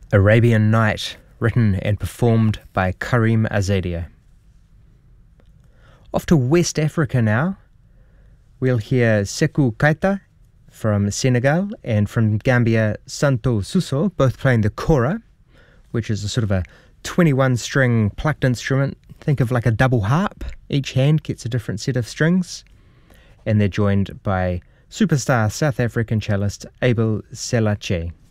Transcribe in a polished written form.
Arabian Night, written and performed by Karim Azadia. Off to West Africa now. We'll hear Sekou Keita from Senegal, and from Gambia, Santo Suso, both playing the kora, which is a sort of a 21-string plucked instrument. Think of like a double harp. Each hand gets a different set of strings. And they're joined by superstar South African cellist Abel Selache.